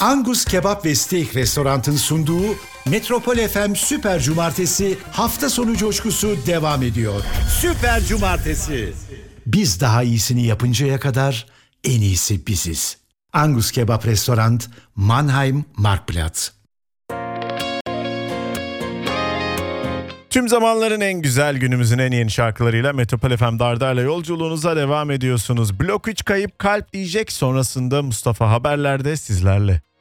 Angus Kebap ve Steak Restorant'ın sunduğu Metropol FM Süper Cumartesi hafta sonu coşkusu devam ediyor. Süper Cumartesi. Biz daha iyisini yapıncaya kadar en iyisi biziz. Angus Kebap Restorant, Mannheim, Marktplatz. Tüm zamanların en güzel, günümüzün en yeni şarkılarıyla Metropol FM Dardar'la yolculuğunuza devam ediyorsunuz. Blok 3 kayıp kalp diyecek, sonrasında Mustafa haberlerde sizlerle.